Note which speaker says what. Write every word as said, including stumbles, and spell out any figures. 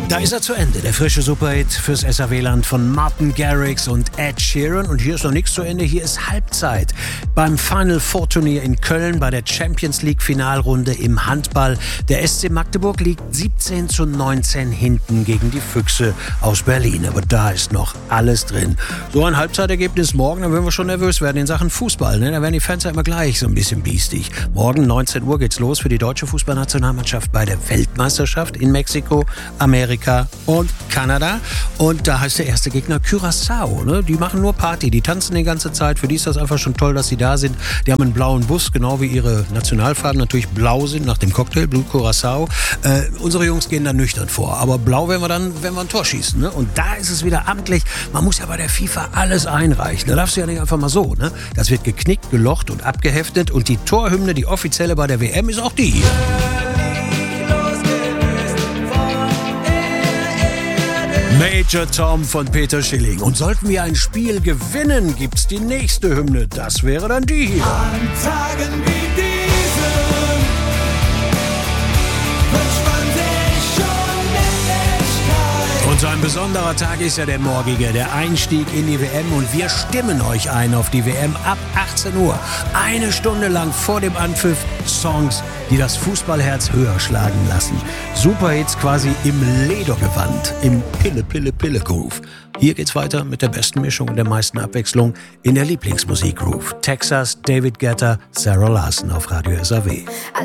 Speaker 1: Da ist er zu Ende, der frische Superhit fürs S A W-Land von Martin Garrix und Ed Sheeran. Und hier ist noch nichts zu Ende, hier ist Halbzeit. Beim Final Four Turnier in Köln bei der Champions League Finalrunde im Handball. Der S C Magdeburg liegt siebzehn zu neunzehn hinten gegen die Füchse aus Berlin. Aber da ist noch alles drin. So ein Halbzeitergebnis morgen, dann würden wir schon nervös werden in Sachen Fußball. Ne? Da werden die Fans ja immer gleich so ein bisschen biestig. Morgen neunzehn Uhr geht's los für die deutsche Fußballnationalmannschaft bei der Weltmeisterschaft in Mexiko, Amerika und Kanada. Und da heißt der erste Gegner Curaçao. Ne? Die machen nur Party, die tanzen die ganze Zeit. Für die ist das einfach schon toll, dass sie da sind. Die haben einen blauen Bus, genau wie ihre Nationalfarben natürlich blau sind nach dem Cocktail, Blut Curaçao. Äh, unsere Jungs gehen da nüchtern vor. Aber blau werden wir dann, wenn wir ein Tor schießen. Ne? Und da ist es wieder amtlich. Man muss ja bei der FIFA alles einreichen. Da darfst du ja nicht einfach mal so. Ne? Das wird geknickt, gelocht und abgeheftet. Und die Torhymne, die offizielle bei der W M, ist auch die hier. Major Tom von Peter Schilling. Und sollten wir ein Spiel gewinnen, gibt's die nächste Hymne. Das wäre dann die hier.
Speaker 2: An Tagen wie diesen wünscht man sich schon Männlichkeit.
Speaker 1: Und so ein besonderer Tag ist ja der morgige, der Einstieg in die W M. Und wir stimmen euch ein auf die W M ab achtzehn Uhr. Eine Stunde lang vor dem Anpfiff Songs, die das Fußballherz höher schlagen lassen. Superhits quasi im Ledergewand, im Pille-Pille-Pille-Groove. Hier geht's weiter mit der besten Mischung und der meisten Abwechslung in der Lieblingsmusik-Groove. Texas, David Guetta, Sarah Larson auf Radio S A W.